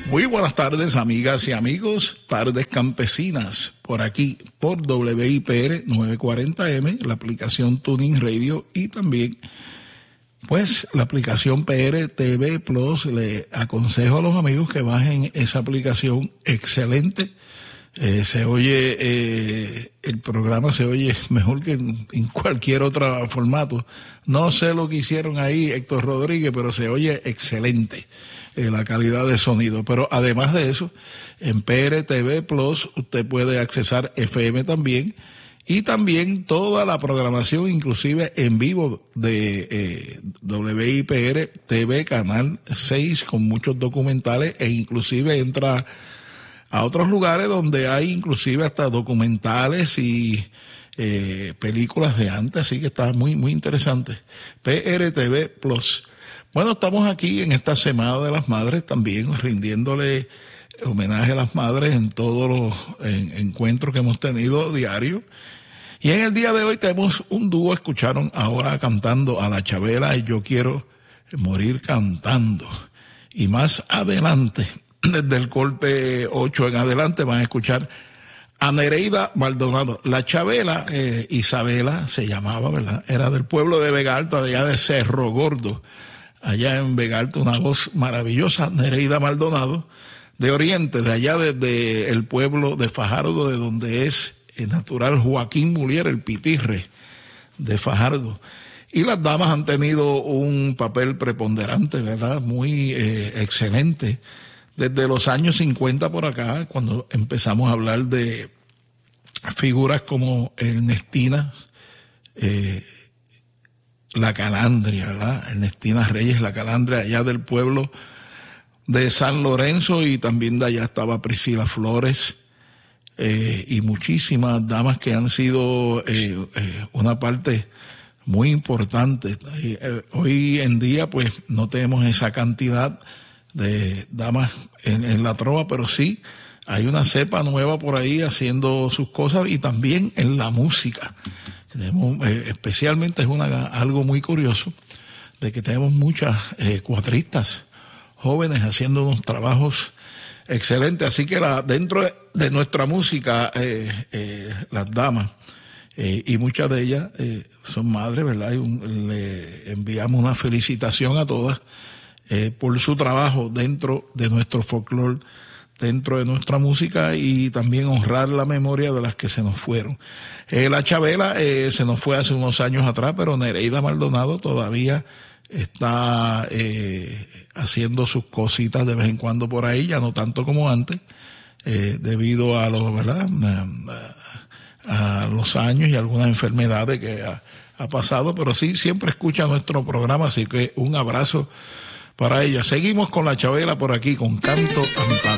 Muy buenas tardes, amigas y amigos, tardes campesinas, por aquí, por WIPR 940M, la aplicación Tuning Radio y también, pues, la aplicación PR TV Plus. Le aconsejo a los amigos que bajen esa aplicación excelente. Se oye, el programa se oye mejor que en cualquier otro formato. No sé lo que hicieron ahí, Héctor Rodríguez, pero se oye excelente la calidad de sonido. Pero además de eso, en PRTV Plus usted puede accesar FM también y también toda la programación, inclusive en vivo de WIPR TV Canal 6 con muchos documentales e inclusive entra a otros lugares donde hay inclusive hasta documentales y películas de antes, así que está muy, muy interesante. PRTV Plus. Bueno, estamos aquí en esta Semana de las Madres también, rindiéndole homenaje a las madres en todos los encuentros que hemos tenido diarios. Y en el día de hoy tenemos un dúo, escucharon ahora cantando a La Chabela y Yo Quiero Morir Cantando. Y más adelante, desde el corte 8 en adelante, van a escuchar a Nereida Maldonado. La Chabela, Isabela se llamaba, ¿verdad? Era del pueblo de Vega Alta, de allá de Cerro Gordo. Allá en Vega Alta, una voz maravillosa, Nereida Maldonado, de Oriente, de allá desde el pueblo de Fajardo, de donde es el natural Joaquín Mulier, el pitirre de Fajardo. Y las damas han tenido un papel preponderante, ¿verdad? Muy excelente. Desde los años 50 por acá, cuando empezamos a hablar de figuras como Ernestina, La Calandria, ¿verdad? Ernestina Reyes, La Calandria, allá del pueblo de San Lorenzo, y también de allá estaba Priscila Flores, y muchísimas damas que han sido una parte muy importante. Hoy en día, pues, no tenemos esa cantidad de damas en la trova, pero sí hay una cepa nueva por ahí haciendo sus cosas, y también en la música. Tenemos, especialmente es algo muy curioso de que tenemos muchas cuatristas jóvenes haciendo unos trabajos excelentes. Así que dentro de nuestra música, las damas, y muchas de ellas son madres, ¿verdad? Le enviamos una felicitación a todas por su trabajo dentro de nuestro folclore, dentro de nuestra música, y también honrar la memoria de las que se nos fueron. La Chabela se nos fue hace unos años atrás, pero Nereida Maldonado todavía está haciendo sus cositas de vez en cuando por ahí, ya no tanto como antes, debido a ¿verdad? A los años y algunas enfermedades que ha pasado, pero sí, siempre escucha nuestro programa, así que un abrazo para ella. Seguimos con La Chabela por aquí, con Canto Antártico.